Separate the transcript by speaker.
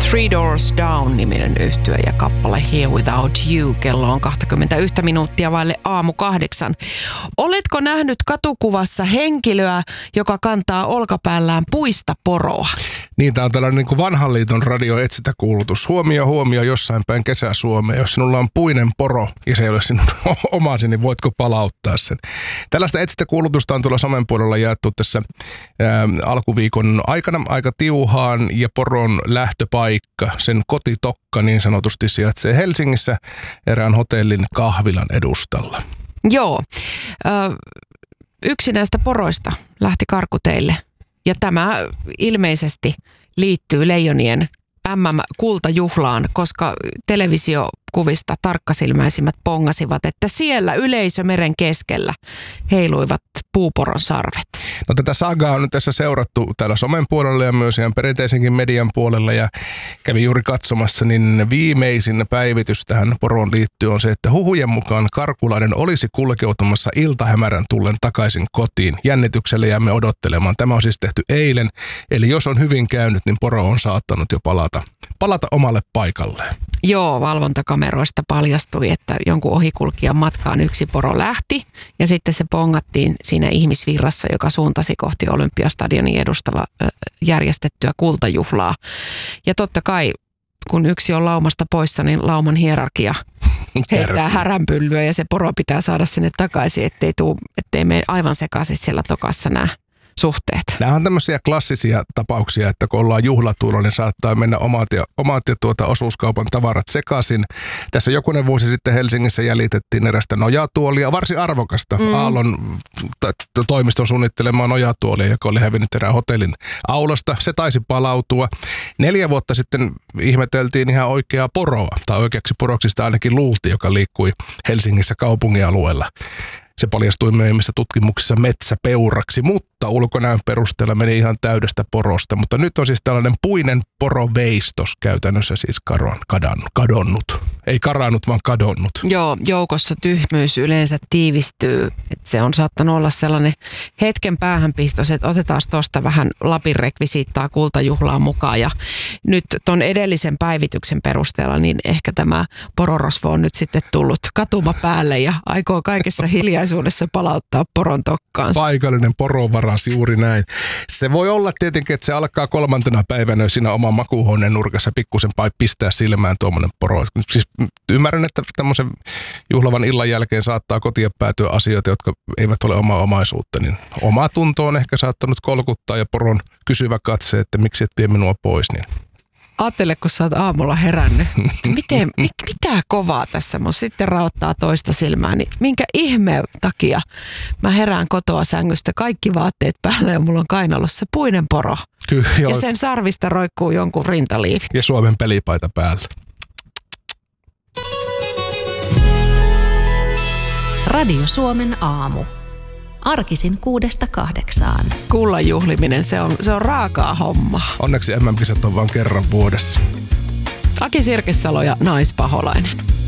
Speaker 1: Three Doors Down-niminen yhtye ja kappale Here Without You. Kello on 21 minuuttia vaille 7:08. Oletko nähnyt katukuvassa henkilöä, joka kantaa olkapäällään puista poroa?
Speaker 2: Niin, tämä on tällainen niin kuin vanhan liiton radioetsintäkuulutus. Huomio jossain päin Kesä-Suomea. Jos sinulla on puinen poro ja se ei ole sinun omasi, niin voitko palauttaa sen? Tällaista etsintäkuulutusta on tuolla somen puolella jaettu tässä alkuviikon aikana aika tiuhaan, ja poron lähtöpaikka, sen kotitokka niin sanotusti, sijaitsee Helsingissä erään hotellin kahvilan edustalla.
Speaker 1: Joo, yksi näistä poroista lähti karkuteille, ja tämä ilmeisesti liittyy Leijonien MM-kultajuhlaan, koska televisiokuvista tarkkasilmäisimmät pongasivat, että siellä yleisö meren keskellä heiluivat puuporon sarvet.
Speaker 2: No, tätä sagaa on nyt tässä seurattu täällä somen puolella ja myös ihan perinteisenkin median puolella, ja kävin juuri katsomassa, niin viimeisin päivitys tähän poroon liittyy on se, että huhujen mukaan karkulainen olisi kulkeutumassa iltahämärän tullen takaisin kotiin. Jännityksellä jäämme odottelemaan. Tämä on siis tehty eilen, eli jos on hyvin käynyt, niin poro on saattanut jo palata omalle paikalleen.
Speaker 1: Joo, valvontakameroista paljastui, että jonkun ohikulkijan matkaan yksi poro lähti ja sitten se pongattiin siinä ihmisvirrassa, joka suuntasi kohti Olympiastadionin edustalla järjestettyä kultajuhlaa. Ja totta kai, kun yksi on laumasta poissa, niin lauman hierarkia heittää häränpyllyä ja se poro pitää saada sinne takaisin, ettei mene aivan sekaisin siellä tokassa nämä suhteet.
Speaker 2: Nämä on tämmöisiä klassisia tapauksia, että kun ollaan juhlatuulla, niin saattaa mennä omat osuuskaupan tavarat sekaisin. Tässä jokunen vuosi sitten Helsingissä jäljitettiin erästä nojatuolia, varsin arvokasta Aallon toimiston suunnittelemaa nojatuolia, joka oli hävinnyt erään hotellin aulasta. Se taisi palautua. 4 vuotta sitten ihmeteltiin ihan oikeaa poroa, tai oikeaksi poroksista ainakin luultiin, joka liikkui Helsingissä kaupunginalueella. Se paljastui myöhemmissä tutkimuksissa metsäpeuraksi, mutta ulkonäön perusteella meni ihan täydestä porosta. Mutta nyt on siis tällainen puinen poroveistos käytännössä siis kadonnut. Ei karannut, vaan kadonnut.
Speaker 1: Joo, joukossa tyhmyys yleensä tiivistyy. Et se on saattanut olla sellainen hetken päähänpistos, että otetaan tuosta vähän Lapin rekvisiittaa kultajuhlaan mukaan. Ja nyt ton edellisen päivityksen perusteella, niin ehkä tämä pororosvo on nyt sitten tullut katuma päälle ja aikoo kaikessa hiljaisuudessa palauttaa poron tokkaansa.
Speaker 2: Paikallinen porovaras, juuri näin. Se voi olla tietenkin, että se alkaa 3. päivänä siinä oman makuuhuoneen nurkassa pikkusen pistää silmään tuommoinen poro. Siis ymmärrän, että tämmöisen juhlavan illan jälkeen saattaa kotiin päätyä asioita, jotka eivät ole omaa omaisuutta, niin oma tunto on ehkä saattanut kolkuttaa ja poron kysyvä katse, että miksi et vie minua pois, niin
Speaker 1: ajattele, kun sä oot aamulla herännyt. Mitä kovaa tässä mun sitten raottaa toista silmää, niin minkä ihmeen takia mä herään kotoa sängystä, kaikki vaatteet päällä ja mulla on kainalossa puinen poro.
Speaker 2: Kyllä,
Speaker 1: ja sen sarvista roikkuu jonkun rintaliivit.
Speaker 2: Ja Suomen pelipaita päällä.
Speaker 3: Radio Suomen aamu. Arkisin 6-8.
Speaker 1: Kullan juhliminen, se on raakaa hommaa.
Speaker 2: Onneksi MM-kisat on vain kerran vuodessa.
Speaker 1: Aki Sirkesalo ja Naispaholainen.